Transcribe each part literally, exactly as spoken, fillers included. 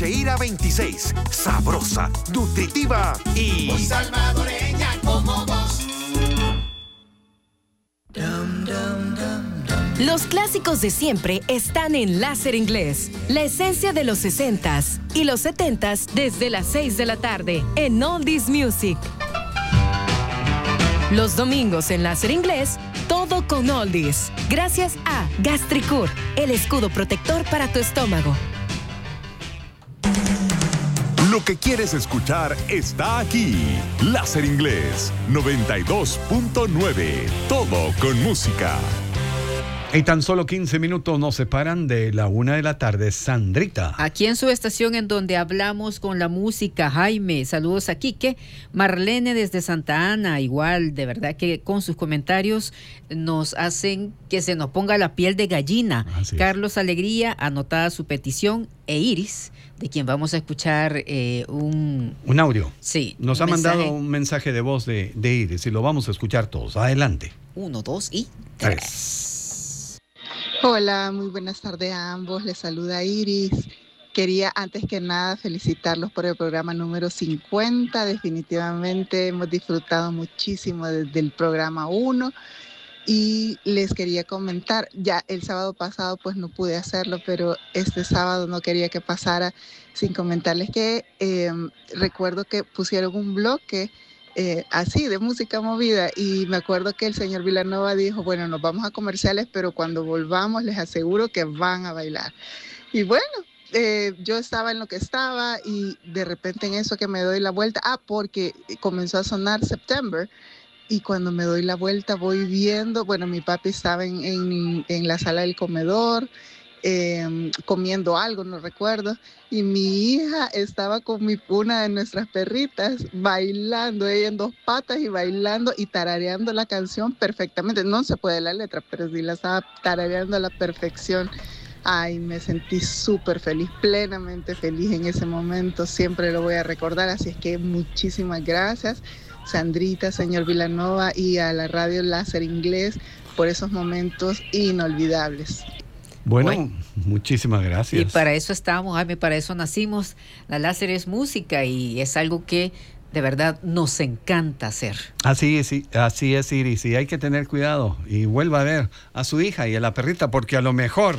Cheira veintiséis, sabrosa, nutritiva y... muy salvadoreña como vos. Los clásicos de siempre están en Láser Inglés. La esencia de los sesentas y los setentas desde las seis de la tarde en Oldies Music. Los domingos en Láser Inglés, todo con Oldies. Gracias a Gastricur, el escudo protector para tu estómago. Lo que quieres escuchar está aquí. Láser Inglés noventa y dos punto nueve. Todo con música. Y tan solo quince minutos nos separan de la una de la tarde. Sandrita. Aquí en su estación en donde hablamos con la música, Jaime, saludos a Quique. Marlene desde Santa Ana, igual, de verdad que con sus comentarios nos hacen que se nos ponga la piel de gallina. Así es. Carlos Alegría, anotada su petición, e Iris, de quien vamos a escuchar eh, un... Un audio. Sí. Nos un ha mandado mensaje. un mensaje de voz de, de Iris y lo vamos a escuchar todos. Adelante. Uno, dos y tres. Tres. Hola, muy buenas tardes a ambos. Les saluda Iris. Quería antes que nada felicitarlos por el programa número cincuenta. Definitivamente hemos disfrutado muchísimo desde el programa uno. Y les quería comentar, ya el sábado pasado pues no pude hacerlo, pero este sábado no quería que pasara sin comentarles que eh, recuerdo que pusieron un bloque Eh, así de música movida y me acuerdo que el señor Vilanova dijo, bueno, nos vamos a comerciales, pero cuando volvamos les aseguro que van a bailar. Y bueno, eh, yo estaba en lo que estaba y de repente en eso que me doy la vuelta, ah, porque comenzó a sonar September y cuando me doy la vuelta voy viendo, bueno, mi papi estaba en, en, en la sala del comedor, Eh, comiendo algo, no recuerdo, y mi hija estaba con mi, una de nuestras perritas bailando, ella en dos patas y bailando y tarareando la canción perfectamente. No se puede la letra, pero sí la estaba tarareando a la perfección. Ay, me sentí súper feliz, plenamente feliz en ese momento, siempre lo voy a recordar, así es que muchísimas gracias, Sandrita, señor Vilanova y a la radio Láser Inglés por esos momentos inolvidables. Bueno, Bueno. muchísimas gracias. Y para eso estamos, Jaime, para eso nacimos. La láser es música y es algo que de verdad nos encanta hacer. Así es, así es, Iris, y hay que tener cuidado. Y vuelva a ver a su hija y a la perrita, porque a lo mejor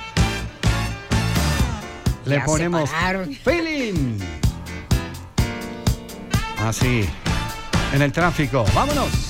le Ya ponemos se pararon. feeling. Así, en el tráfico. ¡Vámonos!